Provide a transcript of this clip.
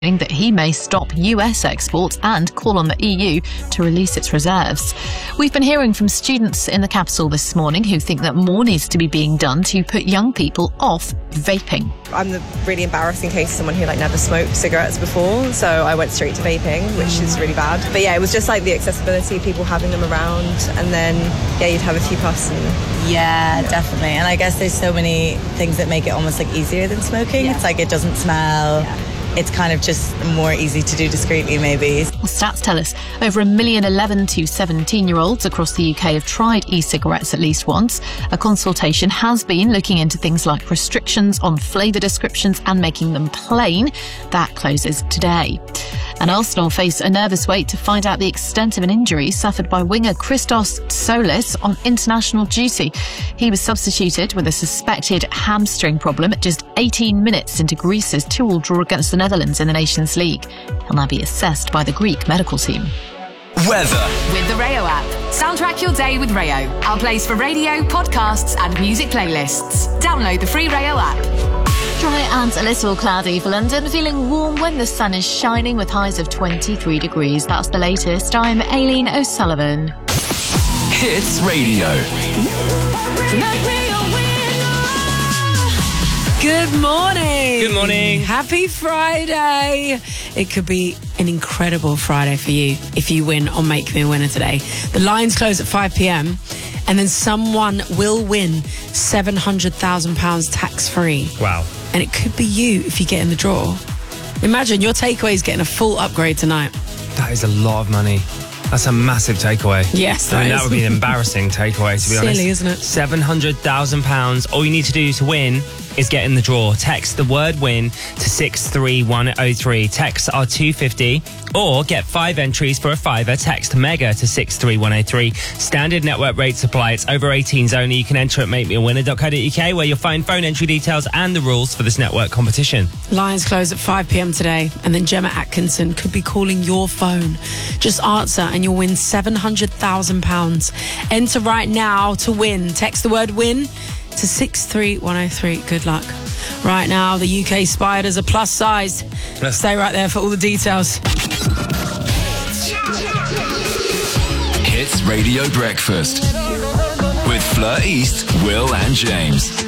that he may stop US exports and call on the EU to release its reserves. We've been hearing from students in the capital this morning who think that more needs to be being done to put young people off vaping. I'm the really embarrassing case of someone who never smoked cigarettes before, so I went straight to vaping, which is really bad. But yeah, it was just the accessibility, people having them around, and then you'd have a few puffs. Yeah, definitely. And I guess there's so many things that make it almost easier than smoking. Yeah. It's it doesn't smell. Yeah. It's kind of just more easy to do discreetly, maybe. Well, stats tell us over 1 million 11 to 17-year-olds across the UK have tried e-cigarettes at least once. A consultation has been looking into things like restrictions on flavour descriptions and making them plain. That closes today. And Arsenal face a nervous wait to find out the extent of an injury suffered by winger Christos Solis on international duty. He was substituted with a suspected hamstring problem at just 18 minutes into Greece's 2-2 draw against the Netherlands in the Nations League. He'll now be assessed by the Greek medical team. Weather. With the Rayo app. Soundtrack your day with Rayo. Our place for radio, podcasts and music playlists. Download the free Rayo app. Dry and a little cloudy for London, feeling warm when the sun is shining with highs of 23 degrees. That's the latest. I'm Aileen O'Sullivan. Hits Radio. Good morning. Good morning. Happy Friday. It could be an incredible Friday for you if you win or make me a winner today. The lines close at 5 p.m. and then someone will win £700,000 tax-free. Wow. And it could be you if you get in the draw. Imagine your takeaway is getting a full upgrade tonight. That is a lot of money. That's a massive takeaway. Yes, that would be an embarrassing takeaway, to be honest. Silly, isn't it? £700,000. All you need to do to win is get in the draw. Text the word win to 63103. Texts are $2.50 or get 5 entries for a £5. Text MEGA to 63103. Standard network rates apply. It's over 18s only. You can enter at makemeawinner.co.uk where you'll find phone entry details and the rules for this network competition. Lines close at 5 p.m. today, and then Gemma Atkinson could be calling your phone. Just answer and you'll win £700,000. Enter right now to win. Text the word win to 63103. Good luck. Right now, the UK Spiders are plus sized. Stay right there for all the details. Hits Radio Breakfast with Fleur East, Will and James.